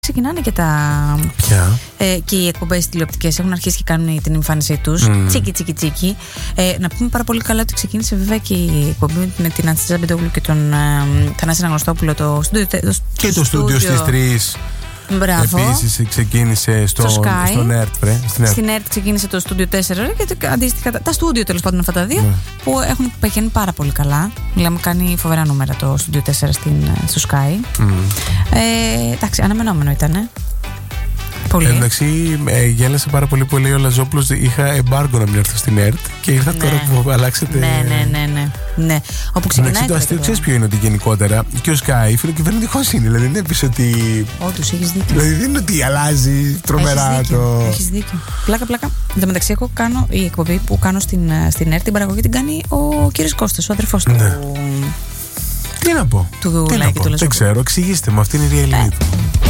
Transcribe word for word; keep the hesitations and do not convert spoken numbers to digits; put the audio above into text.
Ξεκινάνε και τα. Ποια? Ε, και οι εκπομπές τηλεοπτικές έχουν αρχίσει και κάνουν την εμφάνισή τους. Mm. Τσίκι, τσίκι, τσίκι. Ε, να πούμε πάρα πολύ καλά ότι ξεκίνησε βέβαια και η εκπομπή με την Αναστασία Μπεντόγλου και τον ε, Θανάση Αναγνωστόπουλο. Το στούντιο, το, και το στούντιο στις τρεις. Μπράβο. Επίσης ξεκίνησε στο, στο Sky. Στον ΕΡΤ, πρέ, στην ΕΡΤ. Στην ΕΡΤ ξεκίνησε το στούντιο τέσσερα και το, αντίστοιχα τα στούντιο τέλος πάντων αυτά τα δύο ναι. που έχουν πηγαίνει πάρα πολύ καλά. Μιλάμε, κάνει φοβερά νούμερα το στούντιο τέσσερα στην, στο Sky. Mm. Ε, εντάξει, αναμενόμενο ήτανε. Πολύ. Ε, εντάξει, ε, γέλασε πάρα πολύ πολύ ο Λαζόπουλος. Είχα εμπάργκο να μην έρθω στην ΕΡΤ και ήρθα ναι. τώρα που αλλάξετε. Ναι, ναι, ναι, ναι. ναι. Όπου ξεκινάει. Το αστείο, ξέρεις ποιο είναι ότι γενικότερα και ο Sky φιλοκυβερνητικός είναι. Δηλαδή δεν πει ότι. Όντως, έχεις δίκιο. Δηλαδή δεν είναι ότι αλλάζει τρομερά έχεις το. Έχεις δίκιο. Πλάκα, πλάκα. Εν τω μεταξύ, εγώ κάνω η εκπομπή που κάνω στην, στην ΕΡΤ, την παραγωγή την κάνει ο κύριος Κώστας, ο αδερφός του. Ναι. Τι να πω. Του Λάκη του Λαζόπουλου. Δεν ξέρω, εξηγήστε μου, αυτή είναι η reality του.